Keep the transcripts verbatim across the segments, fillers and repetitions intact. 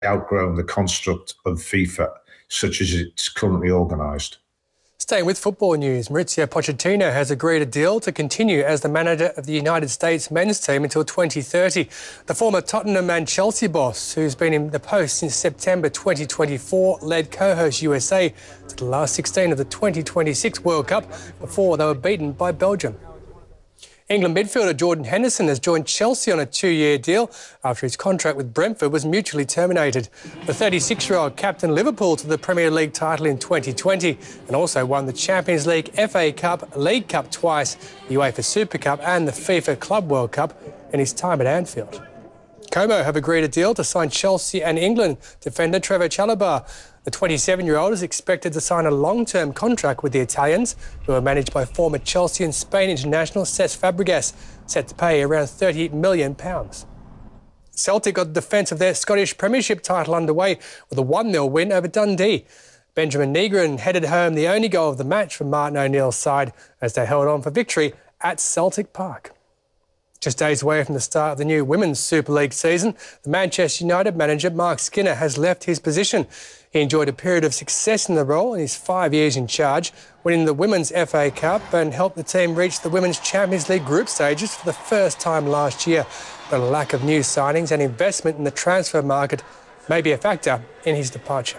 outgrown the construct of FIFA, such as it's currently organised. Staying with football news, Mauricio Pochettino has agreed a deal to continue as the manager of the United States men's team until twenty thirty. The former Tottenham and Chelsea boss, who's been in the post since September twenty twenty-four, led co-host U S A to the last sixteen of the twenty twenty-six World Cup before they were beaten by Belgium. England midfielder Jordan Henderson has joined Chelsea on a two-year deal after his contract with Brentford was mutually terminated. The thirty-six-year-old captained Liverpool to the Premier League title in twenty twenty and also won the Champions League, F A Cup, League Cup twice, the UEFA Super Cup and the FIFA Club World Cup in his time at Anfield. Como have agreed a deal to sign Chelsea and England defender Trevoh Chalobah. The twenty-seven-year-old is expected to sign a long-term contract with the Italians, who are managed by former Chelsea and Spain international Cesc Fabregas, set to pay around thirty million pounds. Celtic got the defence of their Scottish Premiership title underway with a one nil win over Dundee. Benjamin Negron headed home the only goal of the match for Martin O'Neill's side as they held on for victory at Celtic Park. Just days away from the start of the new Women's Super League season, the Manchester United manager Mark Skinner has left his position. He enjoyed a period of success in the role in his five years in charge, winning the Women's F A Cup and helped the team reach the Women's Champions League group stages for the first time last year. But a lack of new signings and investment in the transfer market may be a factor in his departure.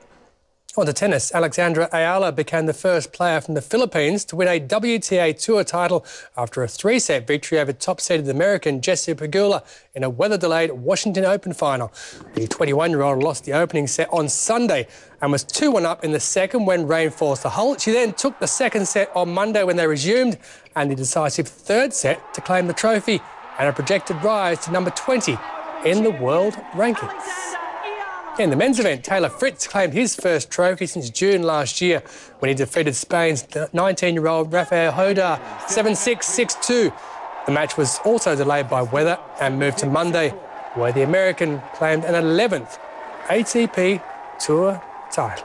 On to tennis, Alexandra Ayala became the first player from the Philippines to win a W T A Tour title after a three-set victory over top-seeded American Jessie Pegula in a weather-delayed Washington Open final. The twenty-one-year-old lost the opening set on Sunday and was two one up in the second when rain forced the halt. She then took the second set on Monday when they resumed and the decisive third set to claim the trophy and a projected rise to number twenty in the world rankings. In the men's event, Taylor Fritz claimed his first trophy since June last year when he defeated Spain's nineteen-year-old Rafael Hodar seven six, six two. The match was also delayed by weather and moved to Monday, where the American claimed an eleventh A T P Tour title.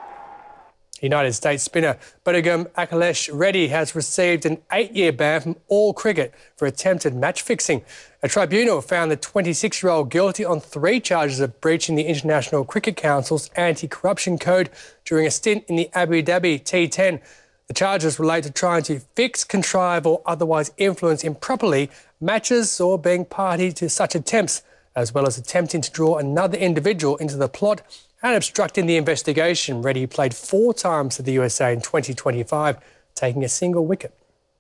United States spinner Bodhagam Akhilesh Reddy has received an eight-year ban from all cricket for attempted match fixing. A tribunal found the twenty-six-year-old guilty on three charges of breaching the International Cricket Council's anti-corruption code during a stint in the Abu Dhabi T ten. The charges relate to trying to fix, contrive or otherwise influence improperly matches or being party to such attempts, as well as attempting to draw another individual into the plot and obstructing the investigation. Reddy played four times for the U S A in twenty twenty-five, taking a single wicket.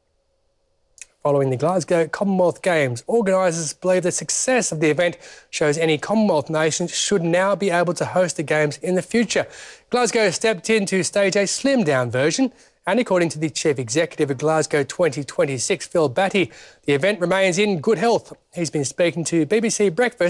Following the Glasgow Commonwealth Games, organisers believe the success of the event shows any Commonwealth nations should now be able to host the Games in the future. Glasgow stepped in to stage a slimmed-down version, and according to the Chief Executive of Glasgow twenty twenty-six, Phil Batty, the event remains in good health. He's been speaking to B B C Breakfast